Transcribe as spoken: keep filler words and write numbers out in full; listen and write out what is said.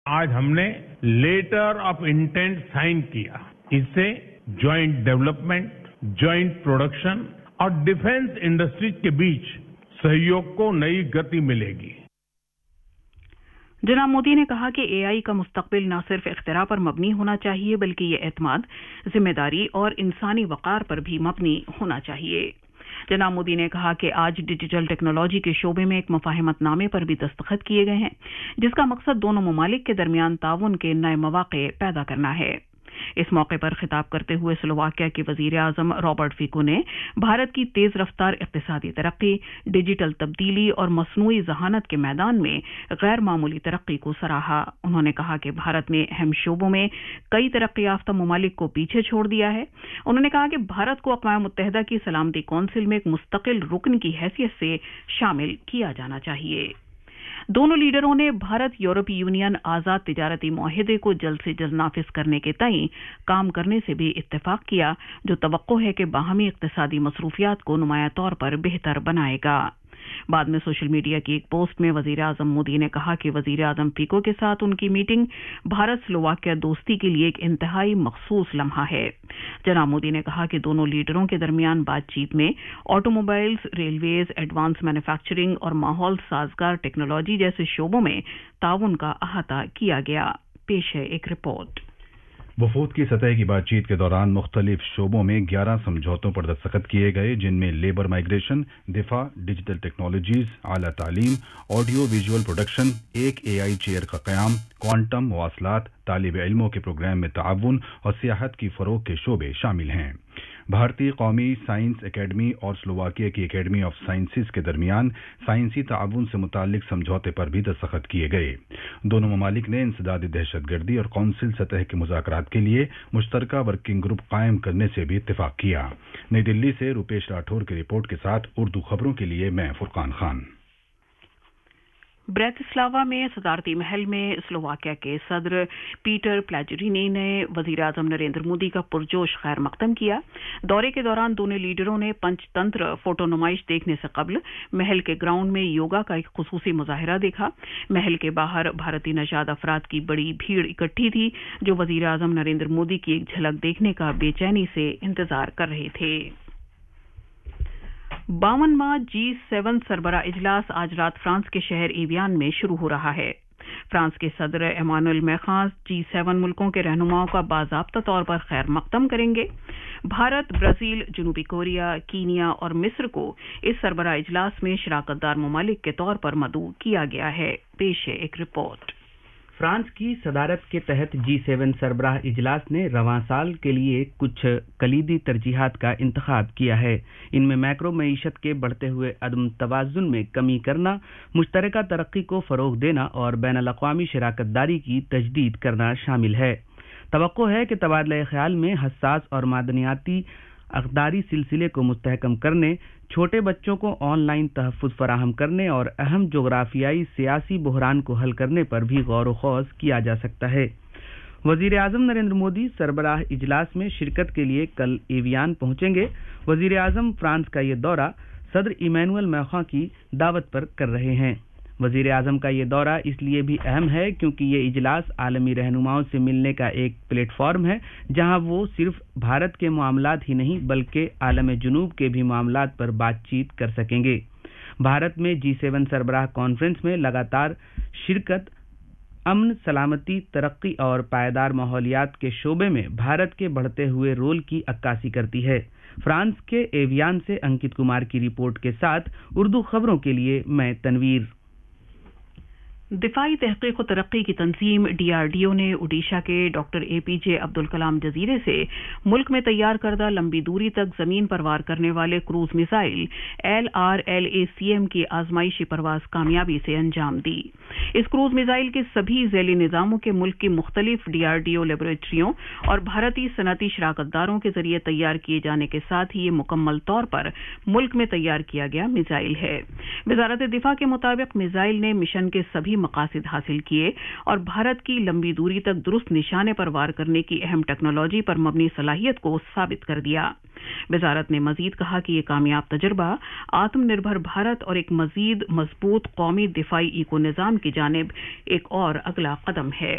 आज हमने letter of intent sign किया। इससे ज्वाइंट डेवलपमेंट, ज्वाइंट प्रोडक्शन और डिफेंस इंडस्ट्रीज के बीच सहयोग को नई गति मिलेगी। जनाब मोदी ने कहा कि एआई का मुस्तकबिल न सिर्फ इख्तिरा पर मबनी होना चाहिए बल्कि ये एतमाद, जिम्मेदारी और इंसानी वक़ार पर भी मबनी होना चाहिए। जनाब मोदी ने कहा कि आज डिजिटल टेक्नोलॉजी के शोबे में एक मुफाहिमतनामे पर भी दस्तखत किए गए हैं, जिसका मकसद दोनों ममालिक के दरमियान ताउन के नए मौके पैदा करना है। इस मौके पर खिताब करते हुए स्लोवाकिया के वजीर आजम रॉबर्ट फिको ने भारत की तेज रफ्तार इक्तिसादी तरक्की, डिजिटल तब्दीली और मसनूई जहानत के मैदान में गैर मामूली तरक्की को सराहा। उन्होंने कहा कि भारत ने अहम शोबों में कई तरक्की याफ्ता ममालिक को पीछे छोड़ दिया है। उन्होंने कहा कि भारत को अक़वाम मुत्तहिदा की सलामती कौंसिल में एक मुस्तकिल रुकन की हैसियत से शामिल किया जाना चाहिए। दोनों लीडरों ने भारत यूरोपीय यूनियन आजाद तिजारती मुआहिदे को जल्द से जल्द नाफिज करने के तई काम करने से भी इत्तेफाक किया, जो तवक्को है कि बाहमी इक्तिसादी मसरूफियात को नुमाया तौर पर बेहतर बनाएगा। बाद में सोशल मीडिया की एक पोस्ट में वजीर आजम मोदी ने कहा कि वजीर आजम फिको के साथ उनकी मीटिंग भारत स्लोवाकिया दोस्ती के लिए एक इंतहाई मखसूस लम्हा है। जनाब मोदी ने कहा कि दोनों लीडरों के दरमियान बातचीत में ऑटोमोबाइल्स, रेलवेज, एडवांस मैन्युफैक्चरिंग और माहौल साजगार टेक्नोलॉजी जैसे शोबों में ताउन का अहाता किया गया। पेश है एक रिपोर्ट। वफूद की सतह की बातचीत के दौरान मुख्तलिफ शोबों में ग्यारह समझौतों पर दस्तखत किए गए, जिनमें लेबर माइग्रेशन, दिफा, डिजिटल टेक्नोलॉजीज, आला तालीम, ऑडियो विजुअल प्रोडक्शन, एक एआई चेयर का क़याम, क्वांटम मवासलात, तालिब इल्मों के प्रोग्राम में ताउन और सियाहत की फ़रोग़ के शोबे शामिल हैं। भारतीय कौमी साइंस एकेडमी और स्लोवाकिया की एकेडमी ऑफ साइंसेज के दरमियान साइंसी ताउन से मुतालिक समझौते पर भी दस्तखत किए गए। दोनों ममालिक ने इंसदादी दहशतगर्दी और कौंसिल सतह के मुज़ाकरात के लिए मुश्तरका वर्किंग ग्रुप कायम करने से भी इत्तेफाक किया। नई दिल्ली से रूपेश राठौर की रिपोर्ट के साथ उर्दू खबरों के लिए मैं फुरकान खान। ब्रैतिस्लावा में सदारती महल में स्लोवाकिया के सदर पीटर प्लेजरिनी ने वजीर आजम नरेंद्र मोदी का पुरजोश खैर मकदम किया। दौरे के दौरान दोनों लीडरों ने पंचतंत्र फोटो नुमाइश देखने से कबल महल के ग्राउंड में योगा का एक खुसूसी मुजाहिरा देखा। महल के बाहर भारतीय नशाद अफराद की बड़ी भीड़ इकट्ठी थी, जो वजीर आजम नरेंद्र मोदी की एक झलक देखने का बेचैनी से इंतजार कर रहे थे। बावनवां जी सेवन सरबरा इजलास आज रात फ्रांस के शहर एवियान में शुरू हो रहा है। फ्रांस के सदर एमानुएल मैक्रों जी सेवन मुल्कों के रहनुमाओं का बाज़ाब्ता तौर पर खैर मकदम करेंगे। भारत, ब्राजील, जनूबी कोरिया, कीनिया और मिस्र को इस सरबरा इजलास में शराकतदार ममालिक के तौर पर मदऊ किया गया है। पेश है एक रिपोर्ट। फ्रांस की सदारत के तहत जी सेवन सरबराह इजलास ने रवां साल के लिए कुछ कलीदी तरजीहात का इंतखाब किया है। इनमें मैक्रो मईशत के बढ़ते हुए अदम तवाज़ुन में कमी करना, मुश्तरका तरक्की को फ़रोग़ देना और बैनुल-अक़वामी शराकतदारी की तजदीद करना शामिल है। तवक्को है कि तबादला ख्याल में हसास और मादनियाती अक़दारी सिलसिले को मुस्तहकम करने, छोटे बच्चों को ऑनलाइन तहफ़्फ़ुज़ फराहम करने और अहम जोग्राफियाई सियासी बहरान को हल करने पर भी गौर व ख़ौज़ किया जा सकता है। वज़ीर आज़म नरेंद्र मोदी सरबराह इजलास में शिरकत के लिए कल एवियान पहुंचेंगे। वज़ीर आज़म फ्रांस का ये दौरा सदर इमैनुअल मैक्रों की दावत पर कर रहे हैं। वज़ीर आज़म का ये दौरा इसलिए भी अहम है क्योंकि ये इजलास आलमी रहनुमाओं से मिलने का एक प्लेटफॉर्म है, जहां वो सिर्फ भारत के मामलात ही नहीं बल्कि आलम जुनूब के भी मामलात पर बातचीत कर सकेंगे। भारत में जी सेवन सरबराह कॉन्फ्रेंस में लगातार शिरकत अमन, सलामती, तरक्की और पायदार माहौलियात के शोबे में भारत के बढ़ते हुए रोल की अक्कासी करती है। फ्रांस के एवियान से अंकित कुमार की रिपोर्ट के साथ उर्दू खबरों के लिए मैं तनवीर। दिफाई तहक़ीक़ व तरक्की की तंजीम डीआरडीओ ने ओडिशा के डॉक्टर एपीजे अब्दुल कलाम जजीरे से मुल्क में तैयार करदा लंबी दूरी तक जमीन पर वार करने वाले cruise missile L R L A C M की आजमाइशी परवाज कामयाबी से अंजाम दी। इस क्रूज मिसाइल के सभी ज़ैली निज़ामों के मुल्क की मुख्तलिफ डीआरडीओ लेबोरेटरियों और भारतीय सनती शराकतदारों के जरिए तैयार किए जाने के साथ ही ये मुकम्मल तौर पर मुल्क में तैयार किया गया मिसाइल है। वज़ारत दिफा के मुताबिक मिसाइल ने मिशन के सभी मकासद हासिल किए और भारत की लंबी दूरी तक दुरुस्त निशाने पर वार करने की अहम टेक्नोलॉजी पर मबनी सलाहियत को साबित कर दिया। वजारत ने मजीद कहा कि यह कामयाब तजर्बा आत्मनिर्भर भारत और एक मजीद मजबूत कौमी दिफाई इको निज़ाम की जानिब एक और अगला कदम है।